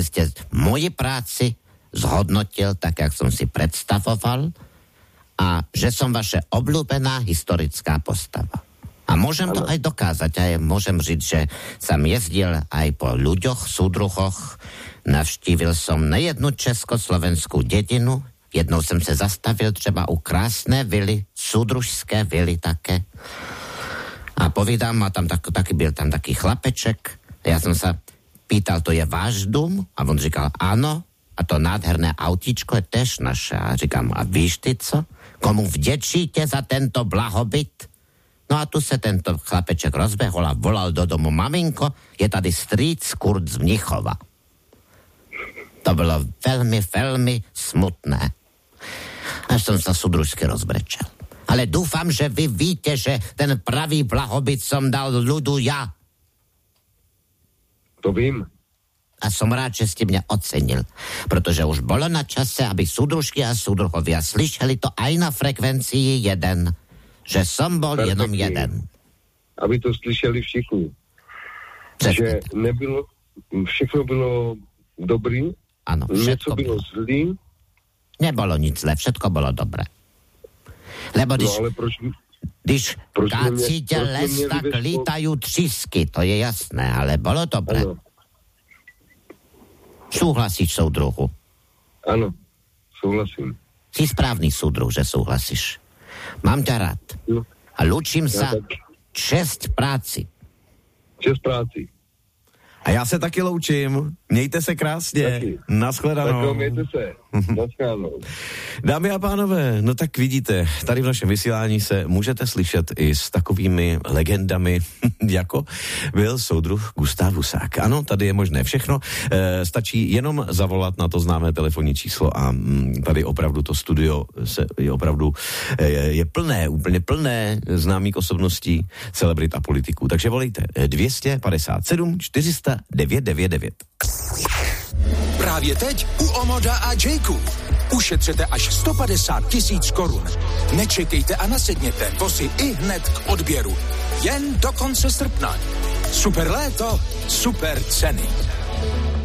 ste moji práci zhodnotil tak, jak som si predstavoval a že som vaše obľúbená historická postava. A môžem to aj dokázať. Aj môžem žiť, že som jezdil aj po ľuďoch, súdruhoch. Navštívil som nejednu československú dedinu. Jednou som sa zastavil třeba u krásne vily, súdružské vily také. A povídam, a tam byl tam taký chlapeček. Ja som sa pýtal, to je váš dům? A on říkal, áno. A to nádherné autíčko je tež naše. A říkám, a víš ty co? Komu vděčíte za tento blahobyt? No a tu se tento chlapeček rozbehol a volal do domu, maminko, je tady strýc Kurt z Mnichova. To bylo veľmi, veľmi smutné. Až som sa súdružsky rozbrečel. Ale dúfam, že vy víte, že ten pravý blahobyt som dal ľudu ja. To vím. A som rád, že ste mňa ocenil, pretože už bolo na čase, aby súdružky a súdruhovia slyšeli to aj na frekvencii 1, že som bol jenom jeden. Aby to slyšeli všichni. Že nebylo, všechno bylo dobrý, ano, něco bylo zlý. Nebolo nic zlé, všetko bolo dobré. Lebo když kácíte les, tak lítajú třísky, to je jasné, ale bolo dobré. Ano. Súhlasíš, súdruhu? Áno, súhlasím. Si správny súdruh, že súhlasíš. Mám ťa rád. No. A lúčim sa. Čest práci. Čest práci. A já se taky loučím. Mějte se krásně. Nashledanou. Tak mějte se. Nashledanou. Dámy a pánové, no tak vidíte, tady v našem vysílání se můžete slyšet i s takovými legendami, jako byl soudruh Gustav Husák. Ano, tady je možné všechno. Stačí jenom zavolat na to známé telefonní číslo a tady opravdu to studio je opravdu je plné, úplně plné známých osobností, celebrit a politiků. Takže volejte 257 400 999. Právě teď u Omoda a Jayku. Ušetřete až 150 000 korun. Nečekejte a nasedněte, vozy i hned k odběru. Jen do konce srpna. Super léto, super ceny.